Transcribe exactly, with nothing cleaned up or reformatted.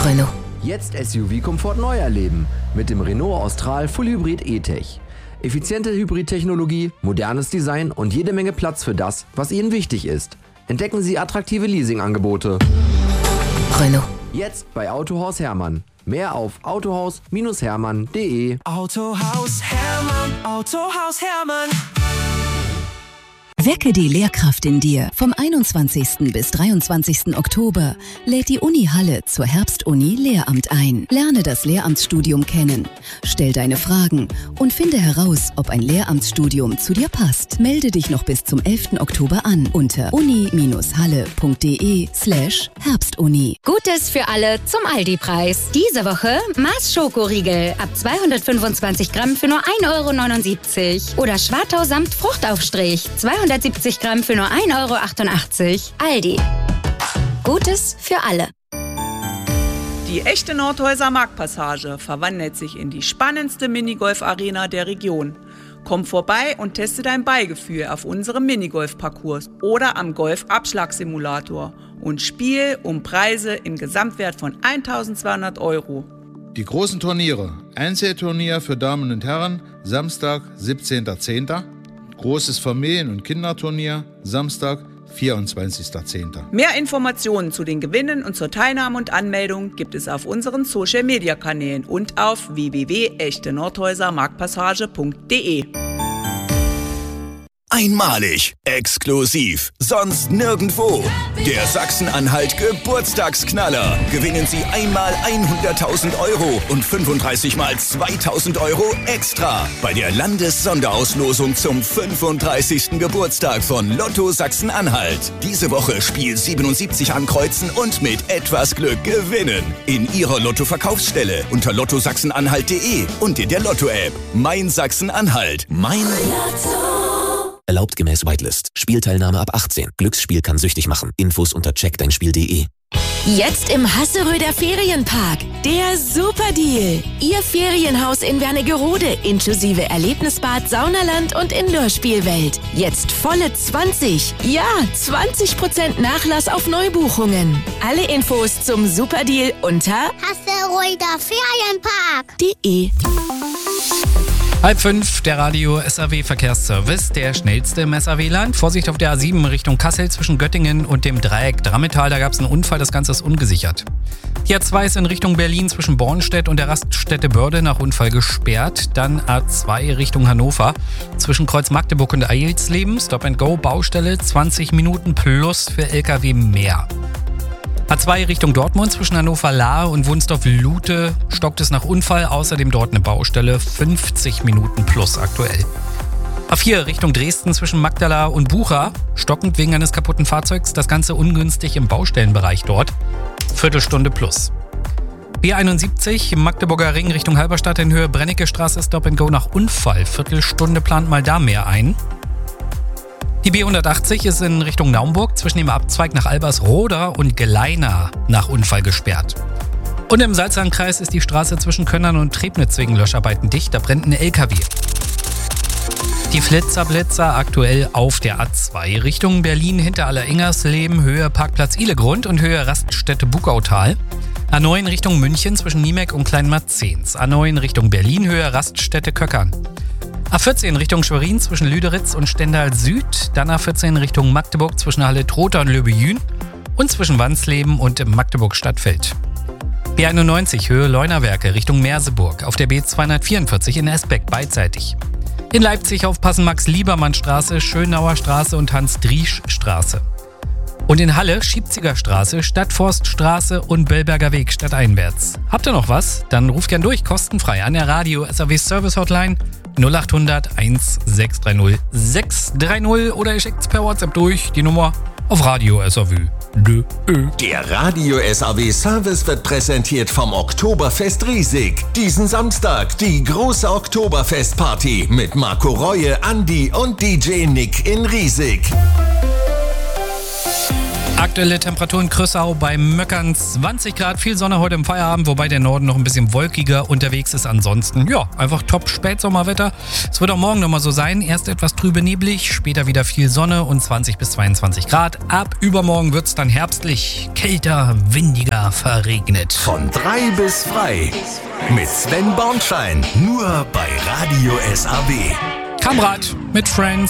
Renault. Jetzt S U V-Komfort neu erleben mit dem Renault Austral Full Hybrid E-Tech. Effiziente Hybridtechnologie, modernes Design und jede Menge Platz für das, was Ihnen wichtig ist. Entdecken Sie attraktive Leasingangebote. Renault. Jetzt bei Autohaus Hermann. Mehr auf autohaus Hermann punkt de. Autohaus Hermann, Autohaus Hermann. Wecke die Lehrkraft in dir. Vom einundzwanzigsten bis dreiundzwanzigsten Oktober lädt die Uni Halle zur Herbstuni Lehramt ein. Lerne das Lehramtsstudium kennen. Stell deine Fragen und finde heraus, ob ein Lehramtsstudium zu dir passt. Melde dich noch bis zum elften Oktober an unter uni-halle.de slash Herbstuni. Gutes für alle zum Aldi-Preis. Diese Woche Mars Schokoriegel ab zweihundertfünfundzwanzig Gramm für nur ein Euro neunundsiebzig. Oder Schwartau Samt Fruchtaufstrich zweihundertsiebzig Gramm für nur ein Euro achtundachtzig. Aldi. Gutes für alle. Die echte Nordhäuser Marktpassage verwandelt sich in die spannendste Minigolf-Arena der Region. Komm vorbei und teste dein Beigefühl auf unserem Minigolf-Parcours oder am Golf-Abschlagssimulator und spiel um Preise im Gesamtwert von eintausendzweihundert Euro. Die großen Turniere. Einzelturnier für Damen und Herren, Samstag, siebzehnten zehnten Großes Familien- und Kinderturnier, Samstag, vierundzwanzigsten zehnten Mehr Informationen zu den Gewinnen und zur Teilnahme und Anmeldung gibt es auf unseren Social-Media-Kanälen und auf w w w punkt echte nordhäuser marktpassage punkt de. Einmalig, exklusiv, sonst nirgendwo. Der Sachsen-Anhalt Geburtstagsknaller. Gewinnen Sie einmal hunderttausend Euro und fünfunddreißig mal zweitausend Euro extra bei der Landessonderauslosung zum fünfunddreißigsten Geburtstag von Lotto Sachsen-Anhalt. Diese Woche Spiel siebenundsiebzig ankreuzen und mit etwas Glück gewinnen. In Ihrer Lotto-Verkaufsstelle unter lotto sachsen-anhalt punkt de und in der Lotto-App. Mein Sachsen-Anhalt. Mein Lotto. Erlaubt gemäß Whitelist. Spielteilnahme ab achtzehn. Glücksspiel kann süchtig machen. Infos unter check dein spiel punkt de. Jetzt im Hasseröder Ferienpark. Der Superdeal. Ihr Ferienhaus in Wernigerode inklusive Erlebnisbad, Saunaland und Indoor-Spielwelt. Jetzt volle zwanzig. Ja, zwanzig Prozent Nachlass auf Neubuchungen. Alle Infos zum Superdeal unter Hasseröder Ferienpark punkt de. Halb fünf, der Radio S A W-Verkehrsservice, der schnellste im S A W-Land. Vorsicht auf der A sieben Richtung Kassel zwischen Göttingen und dem Dreieck Drammetal. Da gab es einen Unfall, das Ganze ist ungesichert. Die A zwei ist in Richtung Berlin zwischen Bornstedt und der Raststätte Börde nach Unfall gesperrt. Dann A zwei Richtung Hannover zwischen Kreuz Magdeburg und Eilsleben. Stop-and-Go, Baustelle, zwanzig Minuten plus für L K W mehr. A zwei Richtung Dortmund zwischen Hannover-Lahr und Wunsdorf-Lute stockt es nach Unfall, außerdem dort eine Baustelle, fünfzig Minuten plus aktuell. A vier Richtung Dresden zwischen Magdala und Bucha, stockend wegen eines kaputten Fahrzeugs, das Ganze ungünstig im Baustellenbereich dort, Viertelstunde plus. B einundsiebzig Magdeburger Ring Richtung Halberstadt in Höhe Brennecke-Straße, Stop-and-Go nach Unfall, Viertelstunde plant mal da mehr ein. Die B hundertachtzig ist in Richtung Naumburg zwischen dem Abzweig nach Albersroda und Gleina nach Unfall gesperrt. Und im Salzlandkreis ist die Straße zwischen Könnern und Trebnitz wegen Löscharbeiten dicht, da brennt ein L K W. Die Flitzerblitzer aktuell auf der A zwei Richtung Berlin hinter Alleringers-Leben, Höhe Parkplatz Ihlegrund und Höhe Raststätte Bugautal. A neun Richtung München zwischen Niemek und Kleinmarzens. A neun Richtung Berlin, Höhe Raststätte Köckern. A vierzehn Richtung Schwerin zwischen Lüderitz und Stendal Süd, dann A vierzehn Richtung Magdeburg zwischen Halle-Trotha und Löbejün und zwischen Wansleben und Magdeburg-Stadtfeld. B einundneunzig Höhe Leunawerke Richtung Merseburg, auf der B zweihundertvierundvierzig in Esbeck beidseitig. In Leipzig aufpassen Max-Liebermann-Straße, Schönauer Straße und Hans-Driesch-Straße. Und in Halle Schiebziger Straße, Stadtforststraße und Bellberger Weg stadteinwärts. Habt ihr noch was? Dann ruft gern durch, kostenfrei an der Radio S A W Service Hotline null acht hundert eins sechs drei null sechs drei null oder ihr schickt's per WhatsApp durch, die Nummer auf Radio S A W. Dö, ö. Der Radio S A W Service wird präsentiert vom Oktoberfest Riesig. Diesen Samstag die große Oktoberfestparty mit Marco Reue, Andi und D J Nick in Riesig. Aktuelle Temperaturen Krüssau bei Möckern zwanzig Grad, viel Sonne heute im Feierabend, wobei der Norden noch ein bisschen wolkiger unterwegs ist. Ansonsten, ja, einfach top Spätsommerwetter. Es wird auch morgen nochmal so sein. Erst etwas trübe neblig, später wieder viel Sonne und zwanzig bis zweiundzwanzig Grad. Ab übermorgen wird's dann herbstlich, kälter, windiger, verregnet. Von drei bis frei. Mit Sven Bornschein. Nur bei Radio S A W. Kamrad mit Friends.